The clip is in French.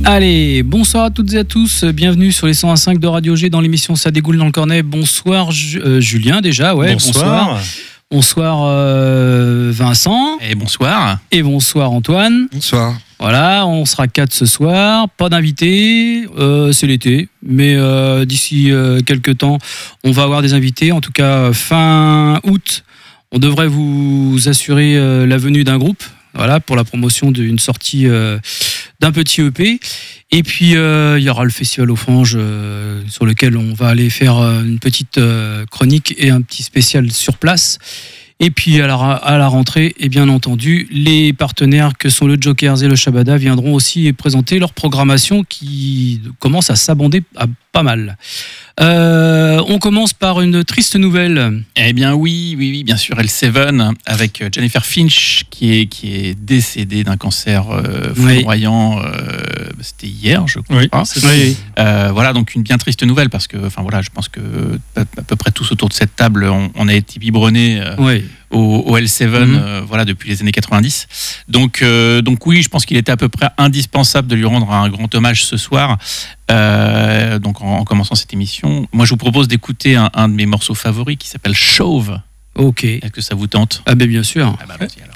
Allez, bonsoir à toutes et à tous, bienvenue sur les 101.5 de Radio G dans l'émission Ça dégoule dans le cornet. Bonsoir Julien déjà, ouais. Bonsoir. Bonsoir Vincent. Et bonsoir. Et bonsoir Antoine. Bonsoir. Voilà, on sera 4 ce soir, pas d'invités, c'est l'été, mais d'ici quelques temps, on va avoir des invités. En tout cas, fin août, on devrait vous assurer la venue d'un groupe, voilà, pour la promotion d'une sortie d'un petit EP. Et puis, il y aura le Festival aux Fanges sur lequel on va aller faire une petite chronique et un petit spécial sur place. Et puis à la rentrée, et bien entendu, les partenaires que sont le Jokers et le Shabada viendront aussi présenter leur programmation qui commence à s'abonder à pas mal. On commence par une triste nouvelle. Eh bien oui, bien sûr, L7 avec Jennifer Finch qui est décédée d'un cancer foudroyant. C'était hier, je crois. Oui. Voilà, donc une bien triste nouvelle parce que, je pense que à peu près tous autour de cette table, on a été biberonnés au L7, depuis les années 90. Donc oui, je pense qu'il était à peu près indispensable de lui rendre un grand hommage ce soir. Donc en commençant cette émission, moi je vous propose d'écouter un de mes morceaux favoris qui s'appelle Chauve. Ok. Est-ce que ça vous tente ? Ah ben bien sûr. Ah bah, vas-y, alors.